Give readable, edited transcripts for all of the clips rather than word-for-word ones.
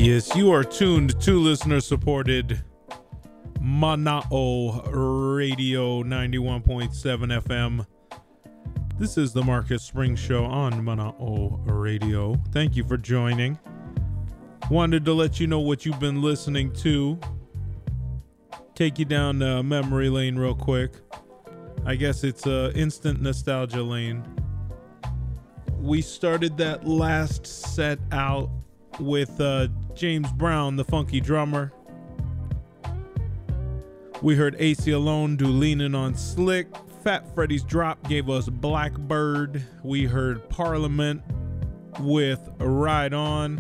Yes, you are tuned to listener-supported Mana'o Radio 91.7 FM. This is the Marcus Springs Show on Mana'o Radio. Thank you for joining. Wanted to let you know what you've been listening to. Take you down memory lane real quick. I guess it's instant nostalgia lane. We started that last set out with James Brown, the funky drummer. We heard AC Alone do Leanin' on Slick. Fat Freddy's Drop gave us Blackbird. We heard Parliament with Ride On.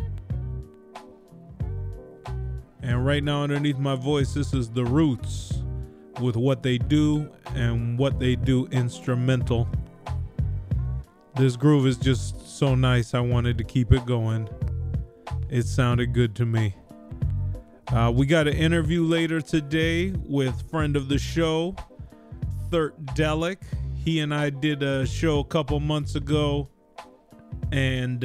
And right now underneath my voice, this is The Roots with What They Do and What They Do Instrumental. This groove is just so nice, I wanted to keep it going. It sounded good to me. We got an interview later today with friend of the show, Thirtdelic. He and I did a show a couple months ago, and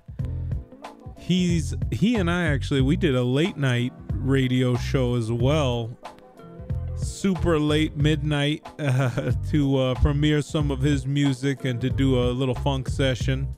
he and I actually, we did a late night radio show as well, super late, midnight, to premiere some of his music and to do a little funk session.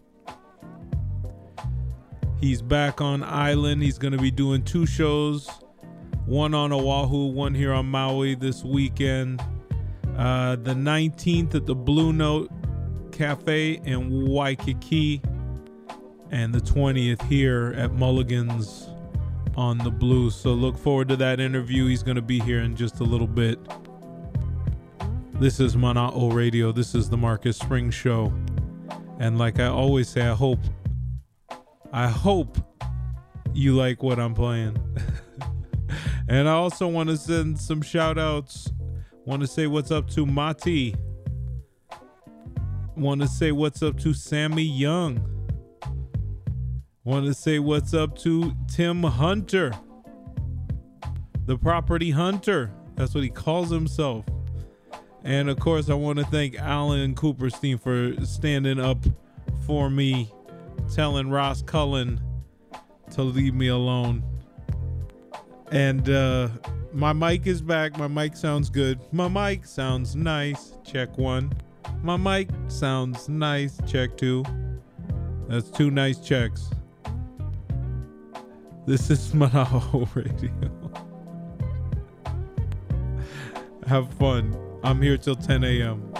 He's back on island. He's going to be doing two shows, one on Oahu, one here on Maui this weekend. The 19th at the Blue Note Cafe in Waikiki, and the 20th here at Mulligan's on the Blue. So look forward to that interview. He's going to be here in just a little bit. This is Mana'o Radio. This is the Marcus Springs Show. And like I always say, I hope you like what I'm playing. And I also want to send some shout outs. Want to say what's up to Mati. Want to say what's up to Sammy Young. Want to say what's up to Tim Hunter, the property hunter. That's what he calls himself. And of course, I want to thank Alan Cooperstein for standing up for me, telling Ross Cullen to leave me alone. And my mic is back. My mic sounds good. My mic sounds nice. Check one. My mic sounds nice. Check two. That's two nice checks. This is Mana'o Radio. Have fun. I'm here till 10 a.m.